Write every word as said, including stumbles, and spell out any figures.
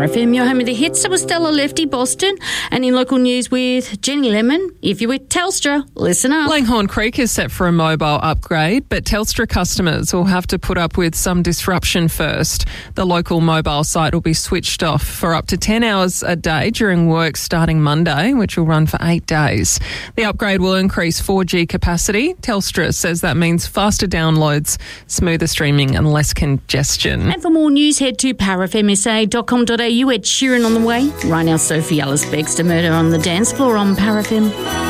Power F M, your home of the hits. That was Stella Lefty, Boston. And in local news with Jenny Lemon, if you're with Telstra, listen up. Langhorne Creek is set for a mobile upgrade, but Telstra customers will have to put up with some disruption first. The local mobile site will be switched off for up to ten hours a day during work starting Monday, which will run for eight days. The upgrade will increase four G capacity. Telstra says that means faster downloads, smoother streaming and less congestion. And for more news, head to power f m s a dot com dot a u. Ed Sheeran on the way. Right now, Sophie Ellis-Bextor, Murder on the Dance Floor on Power F M.